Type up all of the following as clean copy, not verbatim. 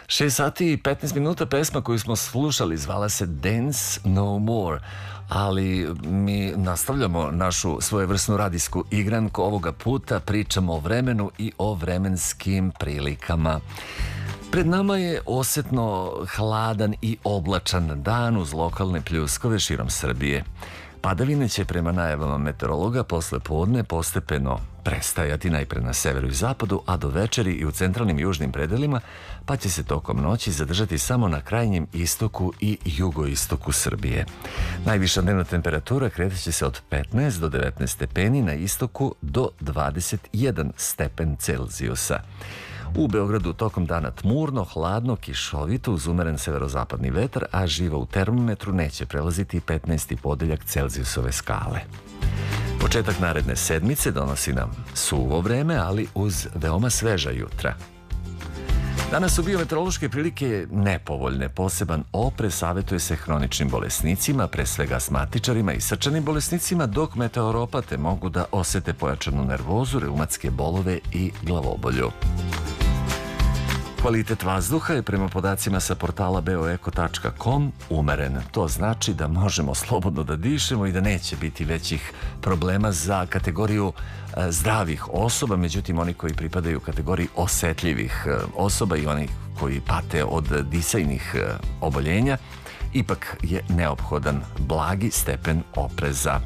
6 sati i 15 minuta, pesma koju smo slušali zvala se Dance No More, ali mi nastavljamo našu svojevrsnu radijsku igranku. Ovoga puta pričamo o vremenu i o vremenskim prilikama. Pred nama je osetno hladan i oblačan dan uz lokalne pljuskove širom Srbije. Padavine će prema najavama meteorologa posle podne postepeno prestajati najpre na severu i zapadu, a do večeri i u centralnim i južnim predelima, pa će se tokom noći zadržati samo na krajnjem istoku i jugoistoku Srbije. Najviša dnevna temperatura kreće se od 15 do 19 stepeni, na istoku do 21 stepen Celzijusa. U Beogradu tokom dana tmurno, hladno, kišovito uz umeren severozapadni vetar, a živa u termometru neće prelaziti 15. podeljak Celzijusove skale. Početak naredne sedmice donosi nam suvo vreme, ali uz veoma sveža jutra. Danas su biometeorološke prilike nepovoljne. Poseban oprez savjetuje se hroničnim bolesnicima, pre svega astmatičarima i srčanim bolesnicima, dok meteoropate mogu da osete pojačanu nervozu, reumatske bolove i glavobolju. Kvalitet vazduha je prema podacima sa portala beoeko.com umeren. To znači da možemo slobodno da dišemo i da neće biti većih problema za kategoriju zdravih osoba. Međutim, oni koji pripadaju kategoriji osetljivih osoba i oni koji pate od disajnih oboljenja, ipak je neophodan blagi stepen opreza.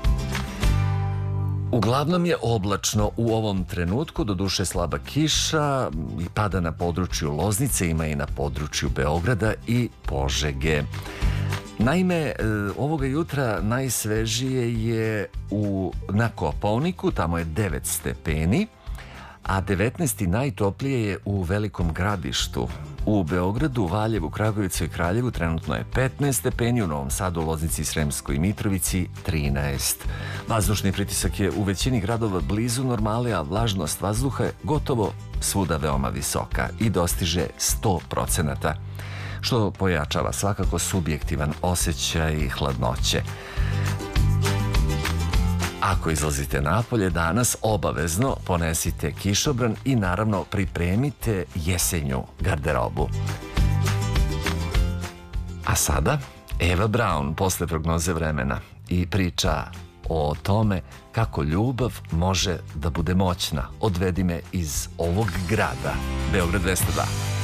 Uglavnom je oblačno u ovom trenutku, doduše slaba kiša i pada na području Loznice, ima i na području Beograda i Požege. Naime, ovoga jutra najsvežije je na Kopaoniku, tamo je 9 stepeni, a 19. najtoplije je u Velikom Gradištu. U Beogradu, Valjevu, Kragujevcu i Kraljevu trenutno je 15 stepeni, u Novom Sadu, Loznici, Sremskoj Mitrovici 13. Vazdušni pritisak je u većini gradova blizu normale, a vlažnost vazduha je gotovo svuda veoma visoka i dostiže 100%, što pojačava svakako subjektivan osjećaj hladnoće. Ako izlazite napolje danas, obavezno ponesite kišobran i naravno pripremite jesenju garderobu. A sada Eva Braun posle prognoze vremena i priča o tome kako ljubav može da bude moćna. Odvedi me iz ovog grada. Beograd 202.